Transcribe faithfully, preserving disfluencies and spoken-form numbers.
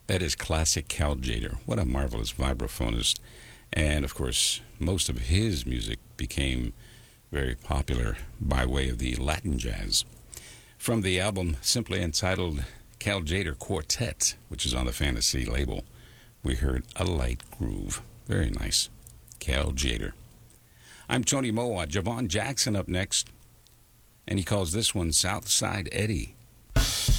That is classic Cal Tjader. What a marvelous vibraphonist. And of course, most of his music became very popular by way of the Latin jazz. From the album simply entitled Cal Tjader Quartet, which is on the Fantasy label, we heard A Light Groove. Very nice. Cal Tjader. I'm Tony Moa. Javon Jackson up next. And he calls this one Southside Eddie.